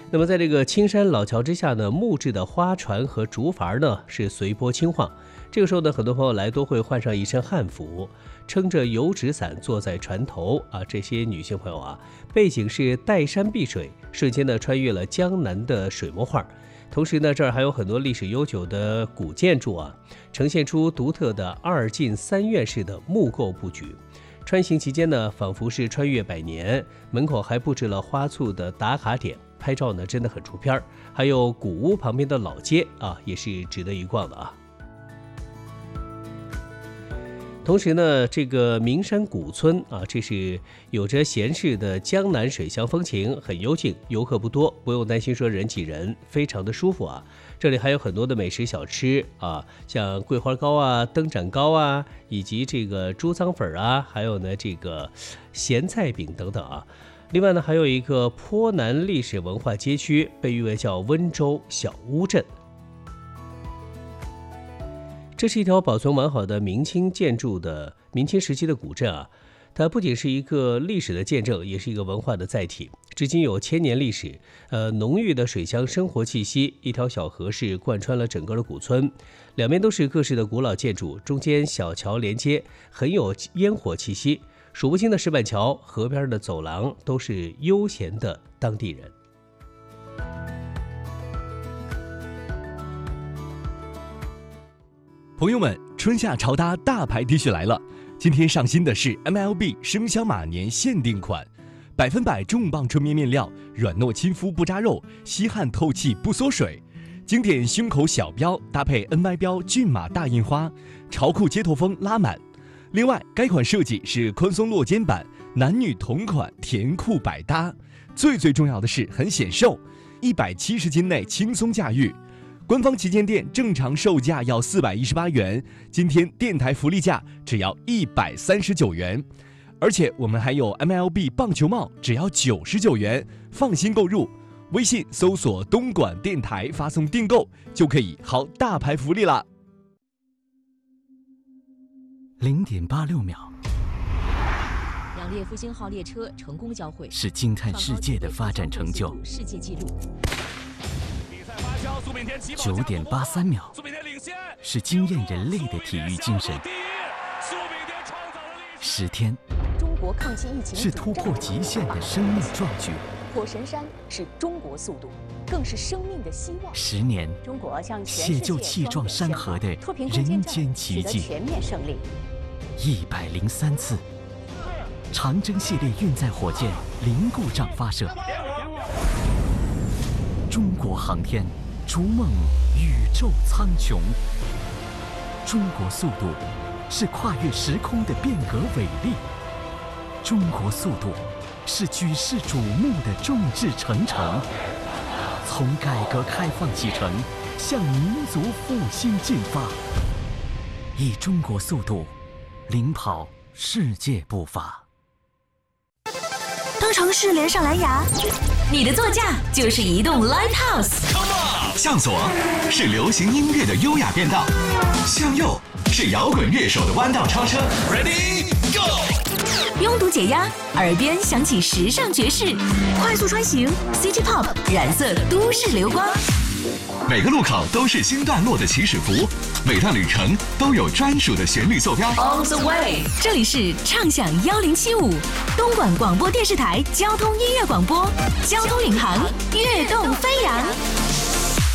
那么在这个青山老桥之下呢，木质的花船和竹筏呢是随波轻晃。这个时候呢，很多朋友来都会换上一身汉服，撑着油纸伞坐在船头啊。这些女性朋友啊，背景是带山碧水，瞬间呢穿越了江南的水墨画。同时呢，这儿还有很多历史悠久的古建筑啊，呈现出独特的二进三院式的木构布局。穿行期间呢，仿佛是穿越百年，门口还布置了花簇的打卡点，拍照呢真的很出片。还有古屋旁边的老街啊，也是值得一逛的啊。同时呢，这个名山古村啊，这是有着闲适的江南水乡风情，很幽静，游客不多，不用担心说人挤人，非常的舒服啊。这里还有很多的美食小吃啊，像桂花糕啊、灯盏糕啊，以及这个猪脏粉啊，还有呢这个咸菜饼等等啊。另外呢，还有一个坡南历史文化街区，被誉为叫温州小乌镇。这是一条保存完好的明清时期的古镇啊，它不仅是一个历史的见证，也是一个文化的载体。至今有1000年历史，浓郁的水乡生活气息，一条小河是贯穿了整个的古村，两边都是各式的古老建筑，中间小桥连接，很有烟火气息。数不清的石板桥，河边的走廊都是悠闲的当地人。 朋友们，春夏潮搭大牌 T 恤来了！今天上新的是 MLB 生肖马年限定款，100%重磅纯棉面料，软糯亲肤不扎肉，吸汗透气不缩水。经典胸口小标搭配 NY 标骏马大印花，潮酷街头风拉满。另外，该款设计是宽松落肩版，男女同款，甜酷百搭。最重要的是很显瘦，170斤内轻松驾驭。官方旗舰店正常售价要418元，今天电台福利价只要139元，而且我们还有 MLB 棒球帽，只要99元，放心购入。微信搜索东莞电台，发送订购就可以薅大牌福利啦。 0.86秒， 两列复兴号列车成功交汇， 是惊叹世界的发展成就。 世界纪录。 9.83秒，是惊艳人类的体育精神。10天， 中国抗击疫情是突破极限的生命壮举。 火神山是中国速度，更是生命的希望。 10年， 中国向全世界解救气壮山河的人间奇迹。 全面胜利。 103次，长征系列运载火箭零故障发射。中国航天逐梦宇宙苍穹。中国速度是跨越时空的变革伟力。中国速度是举世瞩目的众志成城。从改革开放启程，向民族复兴进发，以中国速度领跑世界步伐。 当城市连上蓝牙， 你的座驾就是移动 Lighthouse。 向左是流行音乐的优雅变道，向右是摇滚乐手的弯道超车。Ready Go！ 拥堵解压，耳边响起时尚爵士， 快速穿行 City Pop 染色都市流光。 每个路口都是新段落的起始符，每段旅程都有专属的旋律坐标。 On the way， 这里是畅享1075，东莞广播电视台交通音乐广播，交通领航